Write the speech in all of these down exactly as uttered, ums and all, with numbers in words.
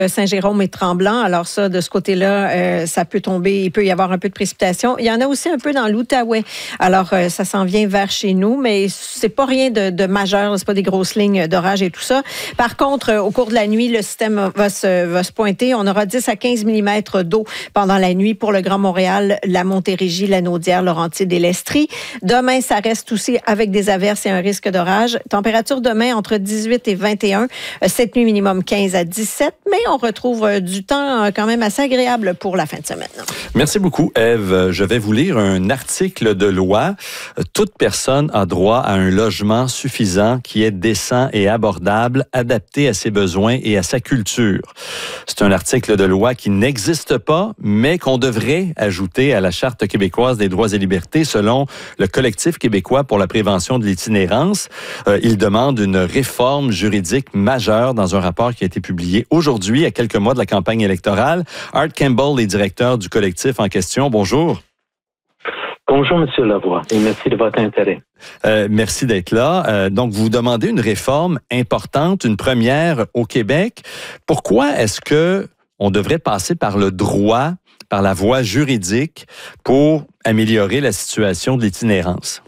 Saint-Jérôme et Tremblant. Alors ça, de ce côté-là, euh, ça peut tomber, il peut y avoir un peu de précipitation. Il y en a aussi un peu dans l'Outaouais. Alors, euh, ça s'en vient vers chez nous, mais c'est pas rien de, de majeur. C'est pas des grosses lignes d'orage et tout ça. Par contre, euh, au cours de la nuit, le système va se, va se pointer. On aura dix à quinze millimètres d'eau pendant la nuit pour le Grand Montréal, la Montérégie, la Naudière, Laurentides et l'Estrie. Demain, ça reste aussi avec des averses et un risque d'orage. Température demain entre dix-huit et vingt et un. Cette nuit, minimum quinze à dix-sept. Mais on retrouve du temps quand même assez agréable pour la fin de semaine. Merci beaucoup, Ève. Je vais vous lire un article de loi. Toute personne a droit à un logement suffisant qui est décent et abordable, adapté à ses besoins et à sa culture. C'est un article de loi qui n'existe pas, mais qu'on devrait ajouter à la Charte québécoise des droits et libertés selon le Collectif québécois pour la prévention de l'itinérance. Euh, il demande une réforme juridique majeure dans un rapport qui a été publié aujourd'hui, à quelques mois de la campagne électorale. Art Campbell est directeur du collectif en question. Bonjour. Bonjour, M. Lavoie, et merci de votre intérêt. Euh, merci d'être là. Euh, donc, vous demandez une réforme importante, une première au Québec. Pourquoi est-ce que on devrait passer par le droit, par la voie juridique, pour améliorer la situation de l'itinérance?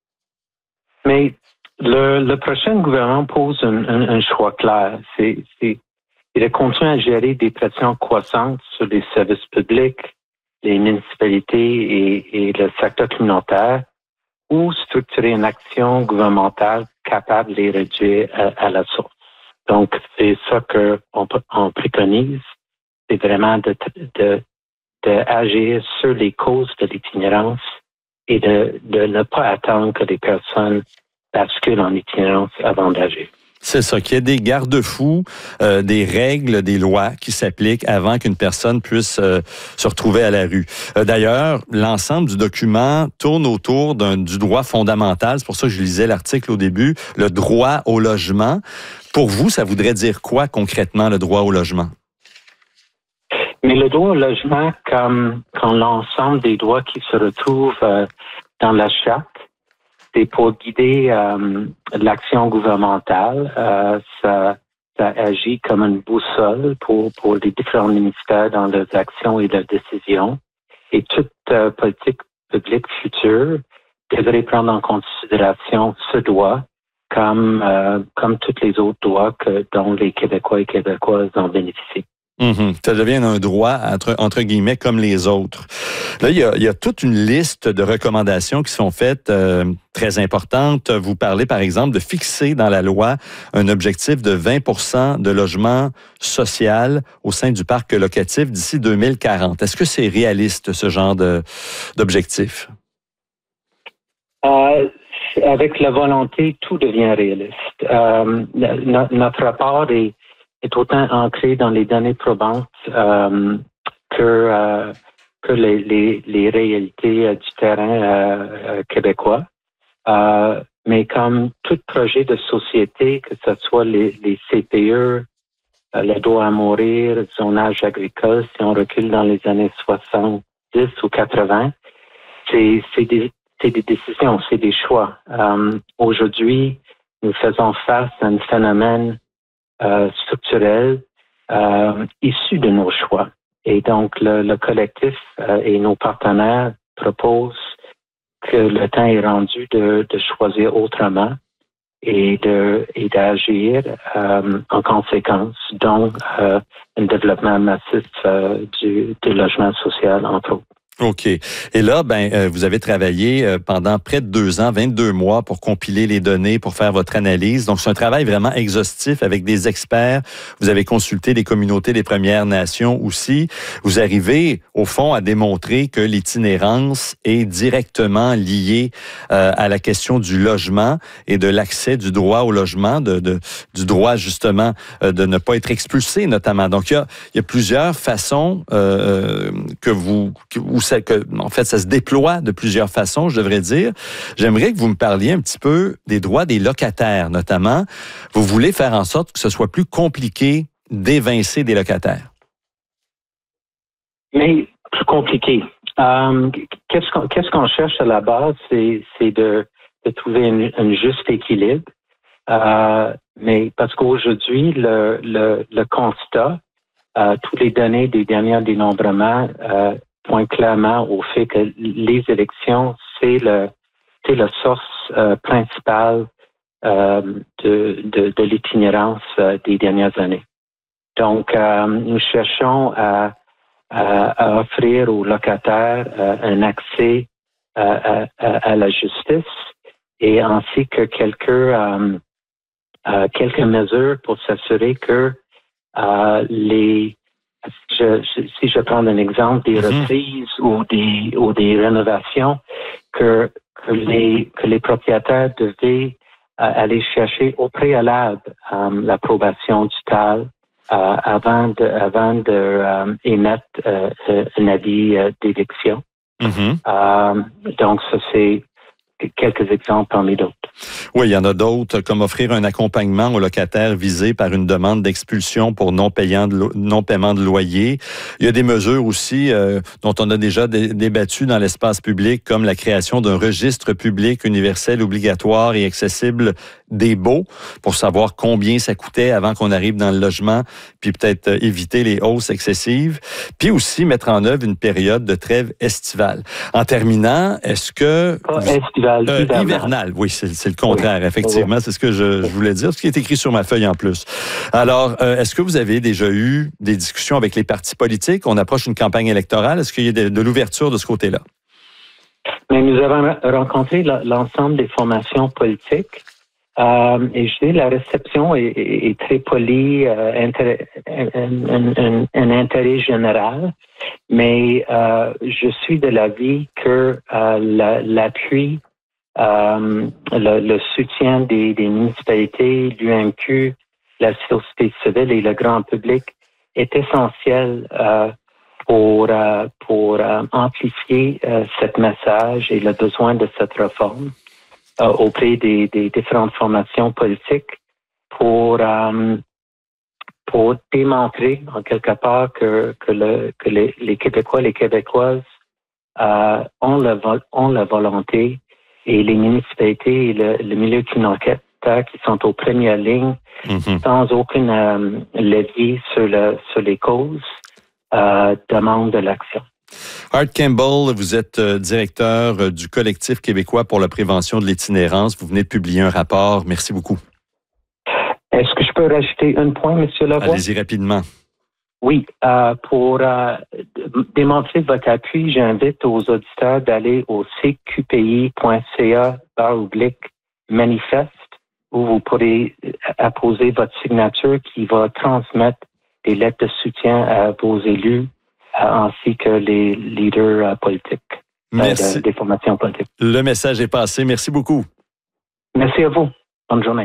Mais le, le prochain gouvernement pose un, un, un choix clair. C'est, c'est Il a continué à gérer des pressions croissantes sur les services publics, les municipalités et, et le secteur communautaire, ou structurer une action gouvernementale capable de les réduire à, à la source. Donc, c'est ça qu'on on préconise, c'est vraiment de, de, de agir sur les causes de l'itinérance et de, de ne pas attendre que les personnes basculent en itinérance avant d'agir. C'est ça, qu'il y ait des garde-fous, euh, des règles, des lois qui s'appliquent avant qu'une personne puisse euh, se retrouver à la rue. Euh, d'ailleurs, l'ensemble du document tourne autour d'un, du droit fondamental. C'est pour ça que je lisais l'article au début, le droit au logement. Pour vous, ça voudrait dire quoi concrètement, le droit au logement? Mais le droit au logement, comme, comme l'ensemble des droits qui se retrouvent euh, dans la Charte, c'est pour guider euh, l'action gouvernementale. Euh, ça, ça agit comme une boussole pour, pour les différents ministères dans leurs actions et leurs décisions. Et toute euh, politique publique future devrait prendre en considération ce droit comme, euh, comme tous les autres droits que, dont les Québécois et Québécoises en bénéficient. Mm-hmm. Ça devient un droit, entre, entre guillemets, comme les autres. Là, il y a, il y a toute une liste de recommandations qui sont faites euh, très importantes. Vous parlez, par exemple, de fixer dans la loi un objectif de vingt pour cent de logement social au sein du parc locatif d'ici deux mille quarante. Est-ce que c'est réaliste, ce genre de, d'objectif? Euh, avec la volonté, tout devient réaliste. Euh, no, notre rapport est est autant ancré dans les données probantes euh, que, euh, que les, les, les réalités euh, du terrain euh, euh, québécois. Euh, mais comme tout projet de société, que ce soit les, les C P E, euh, le droit à mourir, le zonage agricole, si on recule dans les années soixante-dix ou quatre-vingts, c'est, c'est, des, c'est des décisions, c'est des choix. Euh, aujourd'hui, nous faisons face à un phénomène Euh, structurel euh, issu de nos choix. Et donc, le, le collectif euh, et nos partenaires proposent que le temps est rendu de, de choisir autrement et de et d'agir euh, en conséquence, donc euh, un développement massif euh, du, du logement social, entre autres. OK. Et là, ben, euh, vous avez travaillé euh, pendant près de deux ans, vingt-deux mois pour compiler les données, pour faire votre analyse. Donc, c'est un travail vraiment exhaustif avec des experts. Vous avez consulté les communautés des Premières Nations aussi. Vous arrivez, au fond, à démontrer que l'itinérance est directement liée euh, à la question du logement et de l'accès du droit au logement, de, de du droit, justement, euh, de ne pas être expulsé, notamment. Donc, il y a, il y a plusieurs façons euh, que vous... Que, où ça, que, en fait, ça se déploie de plusieurs façons, je devrais dire. J'aimerais que vous me parliez un petit peu des droits des locataires, notamment. Vous voulez faire en sorte que ce soit plus compliqué d'évincer des locataires. Mais plus compliqué. Euh, qu'est-ce qu'on, qu'est-ce qu'on cherche à la base, c'est, c'est de, de trouver un juste équilibre. Euh, mais parce qu'aujourd'hui, le, le, le constat, euh, toutes les données des derniers dénombrements euh, pointent clairement au fait que les élections, c'est le c'est la source euh, principale euh, de, de, de l'itinérance euh, des dernières années. Donc, euh, nous cherchons à, à, à offrir aux locataires euh, un accès à, à, à la justice et ainsi que quelques euh, euh, quelques mesures pour s'assurer que euh, les je, je, si je prends un exemple des Mm-hmm. reprises ou des ou des rénovations que que les que les propriétaires devaient euh, aller chercher au préalable euh, l'approbation du T A L euh, avant de avant de euh, émettre euh, un avis euh, d'éviction. Mm-hmm. Euh, donc ça c'est quelques exemples parmi d'autres. Oui, il y en a d'autres, comme offrir un accompagnement aux locataires visés par une demande d'expulsion pour non payant de lo- non paiement de loyer. Il y a des mesures aussi euh, dont on a déjà dé- débattu dans l'espace public, comme la création d'un registre public universel obligatoire et accessible des baux pour savoir combien ça coûtait avant qu'on arrive dans le logement, puis peut-être euh, éviter les hausses excessives, puis aussi mettre en œuvre une période de trêve estivale. En terminant, est-ce que... Pas estivale, Euh, hivernale. hivernale, oui, c'est, c'est le contraire, Oui. effectivement, Oui. c'est ce que je, je voulais dire, ce qui est écrit sur ma feuille en plus. Alors, euh, est-ce que vous avez déjà eu des discussions avec les partis politiques? On approche une campagne électorale, est-ce qu'il y a de, de l'ouverture de ce côté-là? Mais nous avons rencontré l'ensemble des formations politiques euh, et je dis la réception est, est, est très polie, euh, intérêt, un, un, un, un intérêt général, mais euh, je suis de l'avis que euh, la, l'appui, euh, le, le soutien des, des municipalités, l'U M Q, la société civile et le grand public est essentiel euh, pour euh, pour euh, amplifier euh, ce message et le besoin de cette réforme euh, auprès des, des différentes formations politiques pour euh, pour démontrer en quelque part que que le que les, les Québécois, les Québécoises euh, ont la ont la volonté et les municipalités et le, le milieu communautaire qui sont aux premières lignes Mm-hmm. sans aucun euh, levier sur le sur les causes. Euh, demande de l'action. Art Campbell, vous êtes euh, directeur euh, du collectif québécois pour la prévention de l'itinérance. Vous venez de publier un rapport. Merci beaucoup. Est-ce que je peux rajouter un point, M. Lavoie? Allez-y rapidement. Oui, euh, pour euh, démontrer votre appui, j'invite aux auditeurs d'aller au c q p i point c a barre oblique manifeste où vous pourrez apposer votre signature qui va transmettre des lettres de soutien à vos élus euh, ainsi que les leaders euh, politiques, Merci. Euh, de, des formations politiques. Le message est passé. Merci beaucoup. Merci à vous. Bonne journée.